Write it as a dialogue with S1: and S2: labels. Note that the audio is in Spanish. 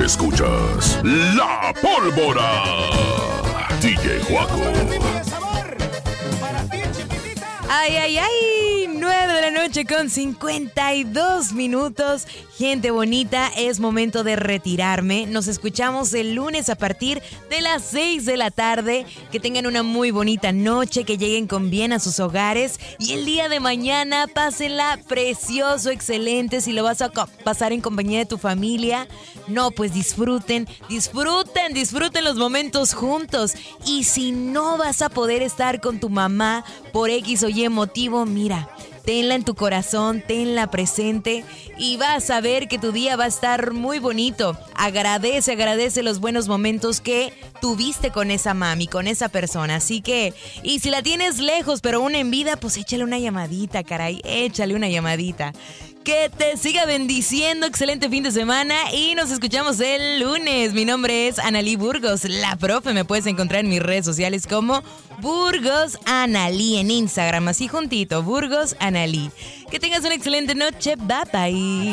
S1: Escuchas La Pólvora. DJ Juaco.
S2: Ay, ay, ay, 9 de la noche con 52 minutos. Gente bonita, es momento de retirarme. Nos escuchamos el lunes a partir de las 6 de la tarde. Que tengan una muy bonita noche, que lleguen con bien a sus hogares. Y el día de mañana, pásenla precioso, excelente. Si lo vas a pasar en compañía de tu familia, no, pues disfruten los momentos juntos. Y si no vas a poder estar con tu mamá por X o Y motivo, mira, tenla en tu corazón, tenla presente y vas a ver que tu día va a estar muy bonito. Agradece los buenos momentos que tuviste con esa mami, con esa persona. Así que, y si la tienes lejos pero aún en vida, pues échale una llamadita, caray, échale una llamadita. Que te siga bendiciendo, excelente fin de semana y nos escuchamos el lunes. Mi nombre es Analí Burgos, la profe. Me puedes encontrar en mis redes sociales como Burgos Analí en Instagram, así juntito, Burgos Analí. Que tengas una excelente noche, bye bye.